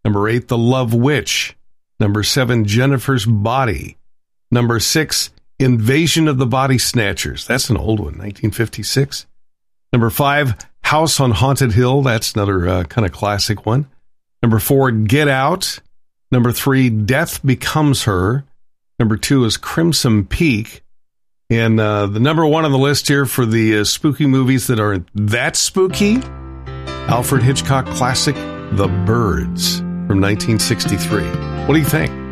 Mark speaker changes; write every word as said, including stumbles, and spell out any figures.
Speaker 1: Number eight, The Love Witch. Number seven, Jennifer's Body. Number six, Invasion of the Body Snatchers. That's an old one, nineteen fifty-six. Number five, House on Haunted Hill. That's another uh, kind of classic one. Number four, Get Out. Number three, Death Becomes Her. Number two is Crimson Peak. And uh, the number one on the list here for the uh, spooky movies that are that spooky, Alfred Hitchcock classic, The Birds from nineteen sixty-three. What do you think?